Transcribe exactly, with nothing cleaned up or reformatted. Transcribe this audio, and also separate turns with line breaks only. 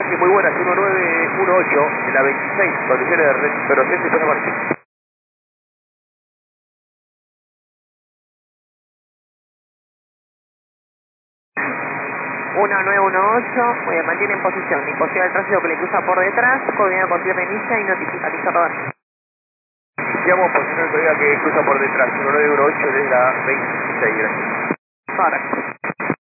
Sí, muy buenas, uno nueve uno ocho, en la veintiséis, condiciones de retroceso y paso marcha.
uno nueve uno ocho, muy bien, mantiene en posición, imposible el tránsito que le cruza por detrás, coordinado con tierra inicia y notifica, listo, Robert.
Iniciamos posición del colega que cruza por detrás, uno nueve uno ocho desde la veintiséis, gracias.
Correcto.